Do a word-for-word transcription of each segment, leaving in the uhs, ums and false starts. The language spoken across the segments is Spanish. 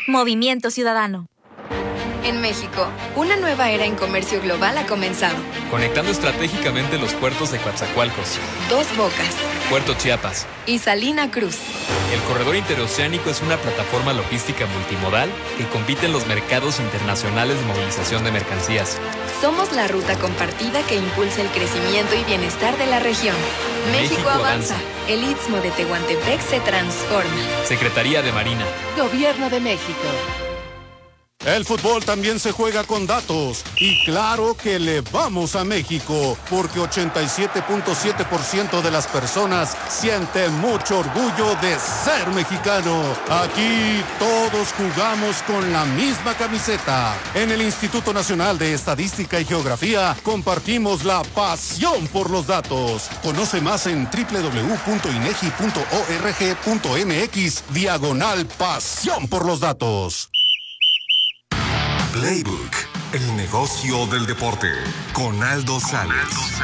Movimiento Ciudadano. En México, una nueva era en comercio global ha comenzado. Conectando estratégicamente los puertos de Coatzacoalcos, Dos Bocas Puerto Chiapas y Salina Cruz. El corredor interoceánico es una plataforma logística multimodal que compite en los mercados internacionales de movilización de mercancías. Somos la ruta compartida que impulsa el crecimiento y bienestar de la región. México, México avanza. avanza. El Istmo de Tehuantepec se transforma. Secretaría de Marina. Gobierno de México. El fútbol también se juega con datos y claro que le vamos a México porque ochenta y siete punto siete por ciento de las personas sienten mucho orgullo de ser mexicano. Aquí todos jugamos con la misma camiseta. En el Instituto Nacional de Estadística y Geografía compartimos la pasión por los datos. Conoce más en doble u doble u doble u punto inegi punto org punto mx diagonal pasión por los datos. Playbook, el negocio del deporte, con Aldo Sales.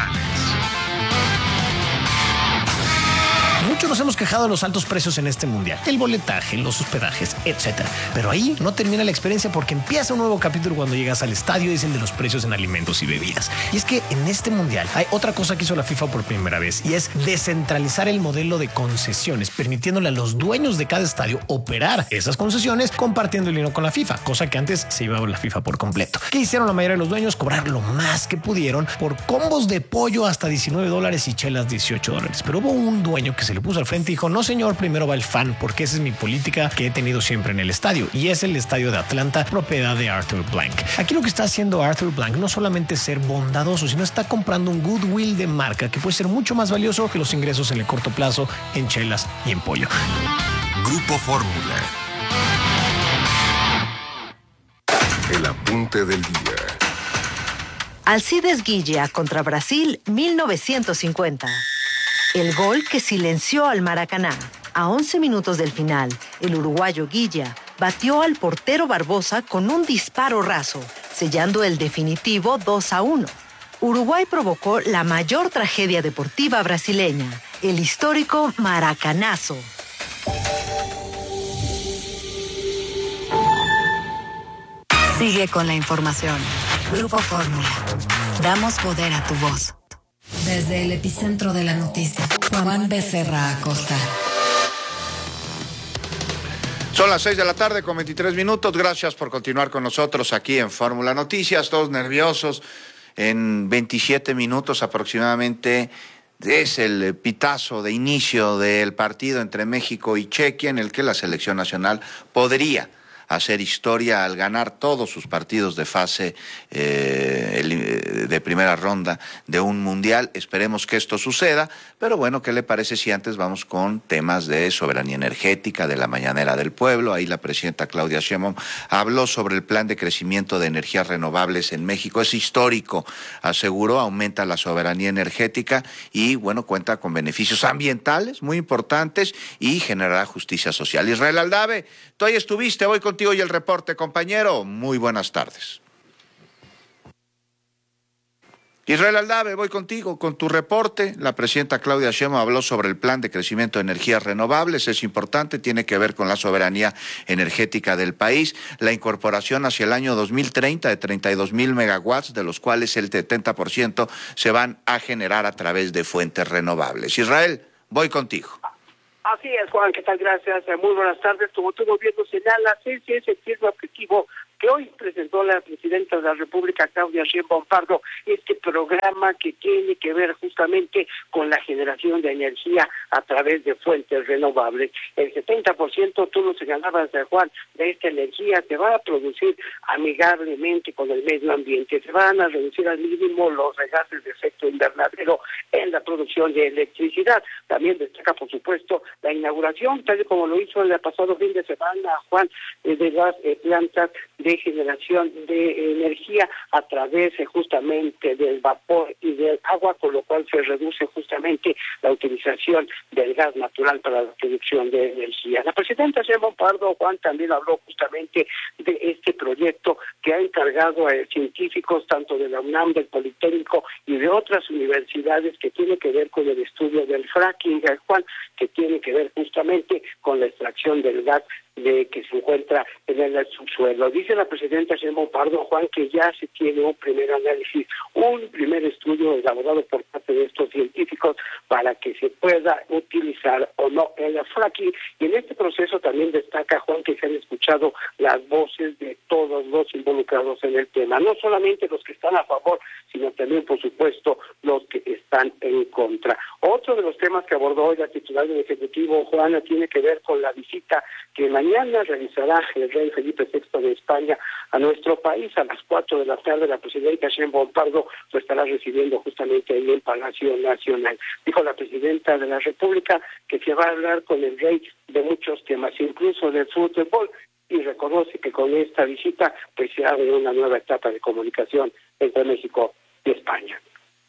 Muchos nos hemos quejado de los altos precios en este mundial, el boletaje, los hospedajes, etcétera. Pero ahí no termina la experiencia porque empieza un nuevo capítulo cuando llegas al estadio y es el de los precios en alimentos y bebidas. Y es que en este mundial hay otra cosa que hizo la FIFA por primera vez y es descentralizar el modelo de concesiones, permitiéndole a los dueños de cada estadio operar esas concesiones compartiendo el dinero con la FIFA, cosa que antes se llevaba la FIFA por completo. ¿Qué hicieron la mayoría de los dueños? Cobrar lo más que pudieron por combos de pollo hasta diecinueve dólares y chelas dieciocho dólares. Pero hubo un dueño que se le puso al frente y dijo: no señor, primero va el fan, porque esa es mi política que he tenido siempre en el estadio, y es el estadio de Atlanta, propiedad de Arthur Blank. Aquí lo que está haciendo Arthur Blank no solamente es ser bondadoso, sino está comprando un goodwill de marca que puede ser mucho más valioso que los ingresos en el corto plazo en chelas y en pollo. Grupo Fórmula. El apunte del día. Alcides Guilla contra Brasil, mil novecientos cincuenta. El gol que silenció al Maracaná. A once minutos del final, el uruguayo Guilla batió al portero Barbosa con un disparo raso, sellando el definitivo dos a uno. Uruguay provocó la mayor tragedia deportiva brasileña, el histórico Maracanazo. Sigue con la información. Grupo Fórmula. Damos poder a tu voz. Desde el epicentro de la noticia, Juan Becerra Acosta. Son las seis de la tarde con veintitrés minutos. Gracias por continuar con nosotros aquí en Fórmula Noticias. Todos nerviosos. En veintisiete minutos aproximadamente es el pitazo de inicio del partido entre México y Chequia, en el que la selección nacional podría hacer historia al ganar todos sus partidos de fase eh, de primera ronda de un mundial. Esperemos que esto suceda, pero bueno, ¿qué le parece si antes vamos con temas de soberanía energética, de la mañanera del pueblo? Ahí la presidenta Claudia Sheinbaum habló sobre el plan de crecimiento de energías renovables en México. Es histórico, aseguró, aumenta la soberanía energética y bueno, cuenta con beneficios ambientales muy importantes y generará justicia social. Israel Aldave, tú ahí estuviste, voy contigo y el reporte, compañero. Muy buenas tardes. Israel Aldave, voy contigo con tu reporte. La presidenta Claudia Sheinbaum habló sobre el plan de crecimiento de energías renovables. Es importante, tiene que ver con la soberanía energética del país, la incorporación hacia el año dos mil treinta de treinta y dos mil megawatts, de los cuales el setenta por ciento se van a generar a través de fuentes renovables. Israel, voy contigo. Así es, Juan, ¿qué tal? Gracias. Muy buenas tardes. Como tú gobierno señala, ese es el firme objetivo que hoy presentó la presidenta de la República, Claudia Sheinbaum Pardo, este programa que tiene que ver justamente con la generación de energía a través de fuentes renovables. El setenta por ciento, tú lo señalabas, Juan, de esta energía se va a producir amigablemente con el medio ambiente. Se van a reducir al mínimo los gases de efecto invernadero en la producción de electricidad. También destaca, por supuesto, la inauguración, tal y como lo hizo el pasado fin de semana, Juan, de las eh, plantas de generación de energía a través eh, justamente del vapor y del agua, con lo cual se reduce justamente la utilización del gas natural para la producción de energía. La presidenta Sheinbaum Pardo, Juan, también habló justamente de este proyecto que ha encargado a científicos tanto de la UNAM, del Politécnico y de otras universidades, que tiene que ver con el estudio del fracking, Juan, que tiene que ver justamente con la extracción del gas de que se encuentra en el subsuelo. Dice la presidenta Sheinbaum Pardo, Juan, que ya se tiene un primer análisis, un primer estudio elaborado por parte de estos científicos para que se pueda utilizar o no el fracking. Y en este proceso también destaca, Juan, que se han escuchado las voces de todos los involucrados en el tema, no solamente los que están a favor, sino también, por supuesto, los que están en contra. Otro de los temas que abordó hoy la titular del Ejecutivo, Juana, tiene que ver con la visita que mañana realizará el rey Felipe sexto de España a nuestro país. A las cuatro de la tarde la presidenta Sheinbaum Pardo lo estará recibiendo justamente ahí en el Palacio Nacional. Dijo la presidenta de la República que se va a hablar con el rey de muchos temas, incluso del fútbol, y reconoce que con esta visita pues se abre una nueva etapa de comunicación entre México y España.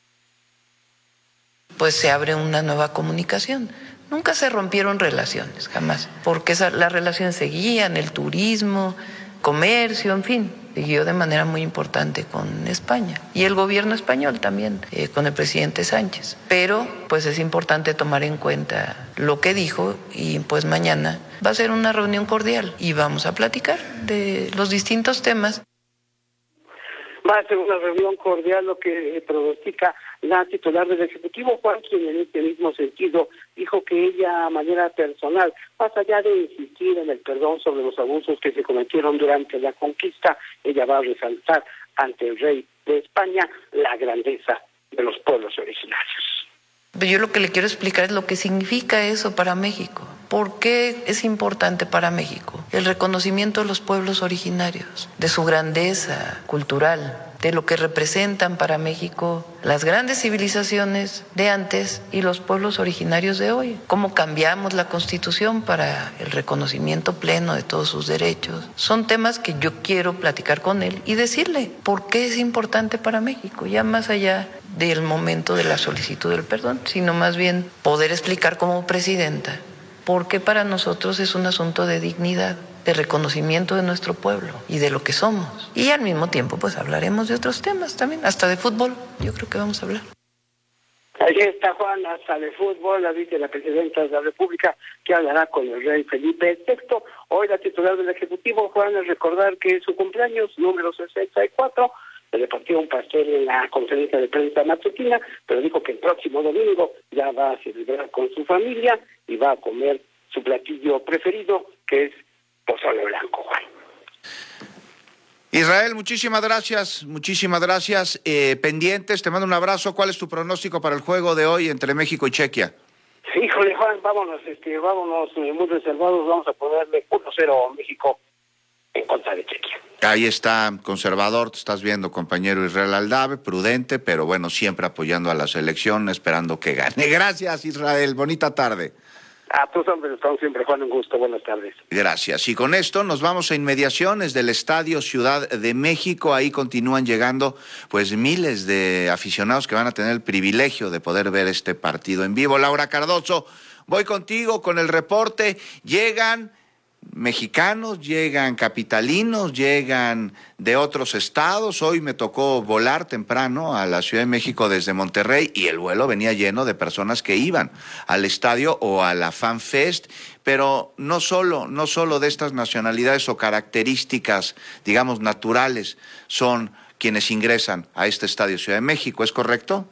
Pues se abre una nueva comunicación. Nunca se rompieron relaciones, jamás, porque esa, las relaciones seguían, el turismo, comercio, en fin, siguió de manera muy importante con España y el gobierno español también, eh, con el presidente Sánchez. Pero pues es importante tomar en cuenta lo que dijo y pues mañana va a ser una reunión cordial y vamos a platicar de los distintos temas. Va a ser una reunión cordial, lo que pronostica la titular del Ejecutivo, Juan, quien en este mismo sentido dijo que ella, a manera personal, más allá de insistir en el perdón sobre los abusos que se cometieron durante la conquista, ella va a resaltar ante el rey de España la grandeza de los pueblos originarios. Yo lo que le quiero explicar es lo que significa eso para México. ¿Por qué es importante para México? El reconocimiento de los pueblos originarios, de su grandeza cultural, de lo que representan para México las grandes civilizaciones de antes y los pueblos originarios de hoy. Cómo cambiamos la Constitución para el reconocimiento pleno de todos sus derechos. Son temas que yo quiero platicar con él y decirle por qué es importante para México, ya más allá del momento de la solicitud del perdón, sino más bien poder explicar como presidenta por qué para nosotros es un asunto de dignidad, de reconocimiento de nuestro pueblo y de lo que somos. Y al mismo tiempo, pues hablaremos de otros temas también, hasta de fútbol, yo creo que vamos a hablar. Ahí está, Juan, hasta de fútbol, la dice la presidenta de la República, que hablará con el rey Felipe sexto. Hoy la titular del Ejecutivo, Juan, es recordar que es su cumpleaños número sesenta y cuatro, le repartió un pastel en la conferencia de prensa matutina, pero dijo que el próximo domingo ya va a celebrar con su familia y va a comer su platillo preferido, que es pozole blanco, Juan. Israel, muchísimas gracias, muchísimas gracias. Eh, pendientes, te mando un abrazo. ¿Cuál es tu pronóstico para el juego de hoy entre México y Chequia? Híjole, Juan, vámonos, este, vámonos eh, muy reservados, vamos a ponerle uno cero a México en contra de Chequia. Ahí está, conservador, te estás viendo, compañero Israel Aldave, prudente, pero bueno, siempre apoyando a la selección, esperando que gane. Gracias, Israel, bonita tarde. A tus hombres, estamos siempre, Juan, un gusto, buenas tardes. Gracias. Y con esto nos vamos a inmediaciones del Estadio Ciudad de México. Ahí continúan llegando pues miles de aficionados que van a tener el privilegio de poder ver este partido en vivo. Laura Cardoso, voy contigo con el reporte. Llegan mexicanos, llegan capitalinos, llegan de otros estados. Hoy me tocó volar temprano a la Ciudad de México desde Monterrey y el vuelo venía lleno de personas que iban al estadio o a la Fan Fest, pero no solo, no solo de estas nacionalidades o características, digamos, naturales, son quienes ingresan a este estadio Ciudad de México, ¿es correcto?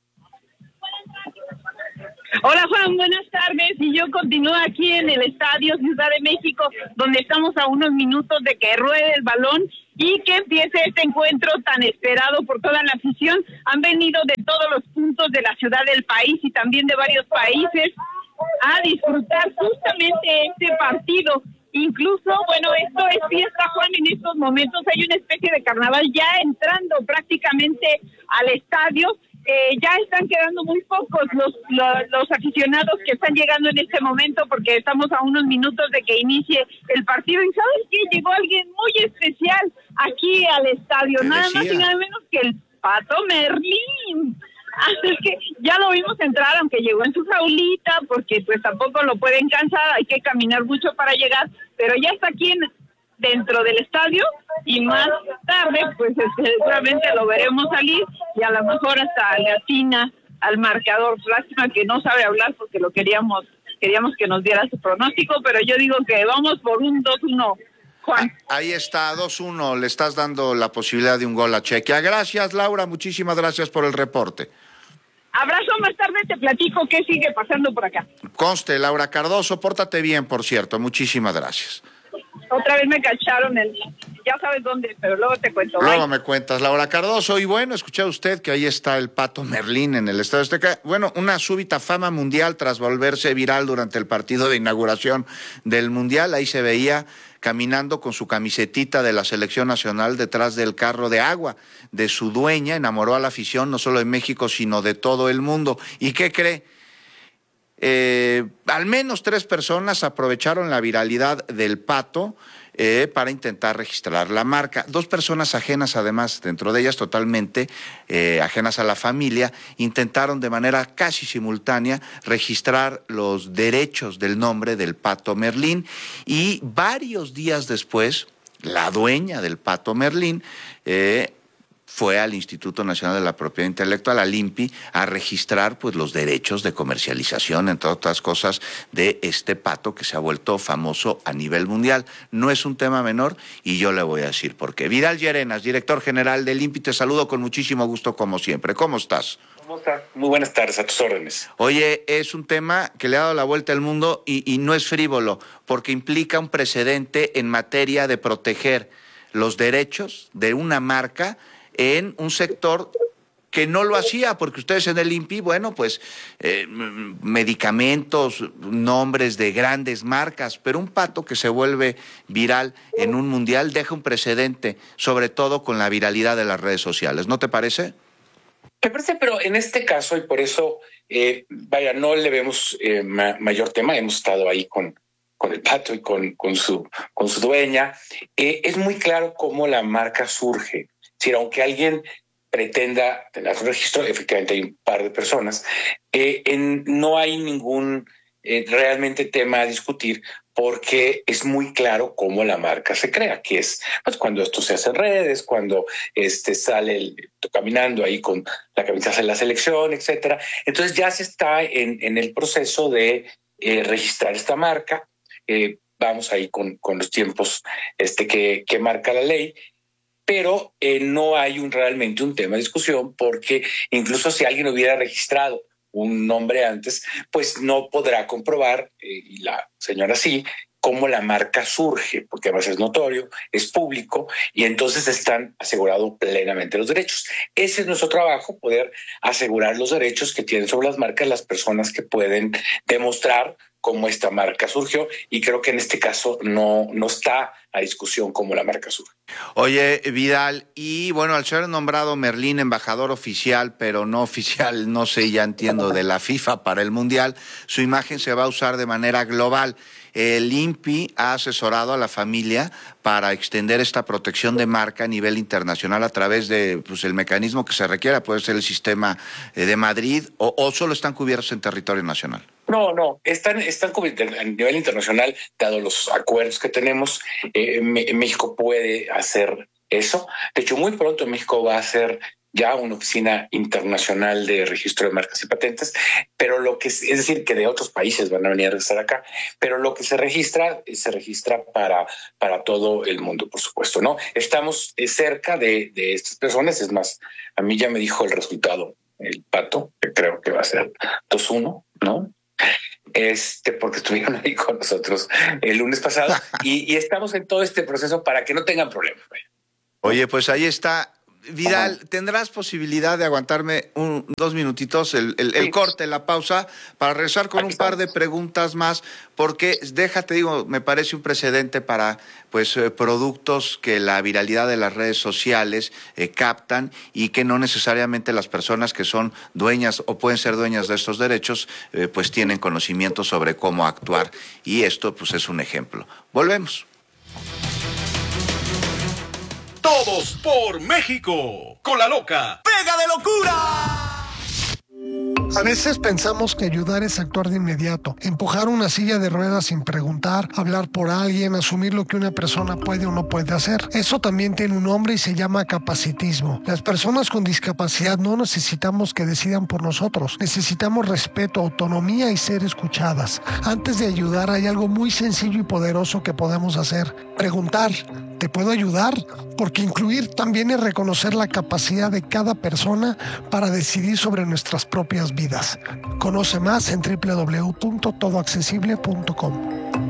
Hola Juan, buenas tardes, y yo continúo aquí en el Estadio Ciudad de México, donde estamos a unos minutos de que ruede el balón y que empiece este encuentro tan esperado por toda la afición. Han venido de todos los puntos de la ciudad del país y también de varios países a disfrutar justamente este partido. Incluso, bueno, esto es fiesta, Juan, en estos momentos hay una especie de carnaval ya entrando prácticamente al estadio. Eh, ya están quedando muy pocos los, los los aficionados que están llegando en este momento porque estamos a unos minutos de que inicie el partido. ¿Y sabes qué? Llegó alguien muy especial aquí al estadio, nada más y nada menos que el Pato Merlín. Así que ya lo vimos entrar, aunque llegó en su jaulita, porque pues tampoco lo pueden cansar, hay que caminar mucho para llegar, pero ya está aquí en, dentro del estadio y más tarde pues seguramente lo veremos salir y a lo mejor hasta le atina al marcador. Lástima que no sabe hablar porque lo queríamos queríamos que nos diera su pronóstico, pero yo digo que vamos por un dos uno, Juan. Ahí está, dos uno, le estás dando la posibilidad de un gol a Chequia. Gracias, Laura, muchísimas gracias por el reporte. Abrazo, más tarde te platico qué sigue pasando por acá. Conste, Laura Cardoso, pórtate bien, por cierto, muchísimas gracias. Otra vez me cacharon el, ya sabes dónde, pero luego te cuento. Luego Bye. me cuentas, Laura Cardoso. Y bueno, escucha usted que ahí está el Pato Merlín en el Estadio Azteca. Bueno, una súbita fama mundial tras volverse viral durante el partido de inauguración del Mundial. Ahí se veía caminando con su camisetita de la selección nacional detrás del carro de agua de su dueña. Enamoró a la afición no solo de México, sino de todo el mundo. ¿Y qué cree? Eh, al menos tres personas aprovecharon la viralidad del Pato eh, para intentar registrar la marca. Dos personas ajenas, además, dentro de ellas totalmente eh, ajenas a la familia, intentaron de manera casi simultánea registrar los derechos del nombre del Pato Merlín, y varios días después, la dueña del Pato Merlín eh, fue al Instituto Nacional de la Propiedad Intelectual, al I N P I, a registrar pues los derechos de comercialización, entre otras cosas, de este pato que se ha vuelto famoso a nivel mundial. No es un tema menor y yo le voy a decir por qué. Vidal Llerenas, director general del I N P I, te saludo con muchísimo gusto como siempre. ¿Cómo estás? ¿Cómo estás? Muy buenas tardes, a tus órdenes. Oye, es un tema que le ha dado la vuelta al mundo y, y no es frívolo, porque implica un precedente en materia de proteger los derechos de una marca en un sector que no lo hacía, porque ustedes en el I N P I, bueno, pues eh, medicamentos, nombres de grandes marcas, pero un pato que se vuelve viral en un mundial deja un precedente, sobre todo con la viralidad de las redes sociales, ¿no te parece? Me parece, pero en este caso, y por eso, eh, vaya, no le vemos eh, ma- mayor tema, hemos estado ahí con, con el pato y con, con, su, con su dueña, eh, es muy claro cómo la marca surge. Es decir, aunque alguien pretenda tener un registro, efectivamente hay un par de personas, eh, en, no hay ningún eh, realmente tema a discutir, porque es muy claro cómo la marca se crea, que es pues, cuando esto se hace en redes, cuando este, sale el, caminando ahí con la camiseta de la selección, etcétera. Entonces ya se está en, en el proceso de eh, registrar esta marca. Eh, vamos ahí con, con los tiempos este, que, que marca la ley. Pero eh, no hay un, realmente un tema de discusión, porque incluso si alguien hubiera registrado un nombre antes, pues no podrá comprobar, eh, y la señora sí, cómo la marca surge, porque además es notorio, es público, y entonces están asegurados plenamente los derechos. Ese es nuestro trabajo, poder asegurar los derechos que tienen sobre las marcas las personas que pueden demostrar cómo esta marca surgió, y creo que en este caso no, no está a discusión cómo la marca surge. Oye, Vidal, y bueno, al ser nombrado Merlín embajador oficial, pero no oficial, no sé, ya entiendo, de la FIFA para el Mundial, su imagen se va a usar de manera global. El I N P I ha asesorado a la familia para extender esta protección de marca a nivel internacional a través de pues, el mecanismo que se requiera, puede ser el sistema de Madrid, o, o solo están cubiertos en territorio nacional. No, no, están, están cubiertos a nivel internacional, dado los acuerdos que tenemos. Eh, México puede hacer eso. De hecho, muy pronto México va a hacer ya una oficina internacional de registro de marcas y patentes, pero lo que es, es decir, que de otros países van a venir a registrar acá, pero lo que se registra, se registra para, para todo el mundo, por supuesto, ¿no? Estamos cerca de, de estas personas, es más, a mí ya me dijo el resultado, el pato, que creo que va a ser dos uno, ¿no? Este, porque estuvieron ahí con nosotros el lunes pasado y, y estamos en todo este proceso para que no tengan problemas. Oye, pues ahí está. Vidal, ¿tendrás posibilidad de aguantarme un, dos minutitos el, el, el corte, la pausa, para regresar con un par de preguntas más? Porque, déjate, digo, me parece un precedente para pues eh, productos que la viralidad de las redes sociales eh, captan y que no necesariamente las personas que son dueñas o pueden ser dueñas de estos derechos, eh, pues tienen conocimiento sobre cómo actuar. Y esto pues es un ejemplo. Volvemos. Todos por México, con la loca. ¡Pega de locura! A veces pensamos que ayudar es actuar de inmediato, empujar una silla de ruedas sin preguntar, hablar por alguien, asumir lo que una persona puede o no puede hacer. Eso también tiene un nombre y se llama capacitismo. Las personas con discapacidad no necesitamos que decidan por nosotros. Necesitamos respeto, autonomía y ser escuchadas. Antes de ayudar hay algo muy sencillo y poderoso que podemos hacer. Preguntar, ¿te puedo ayudar? Porque incluir también es reconocer la capacidad de cada persona para decidir sobre nuestras propias vidas. Conoce más en doble u doble u doble u punto todo accesible punto com.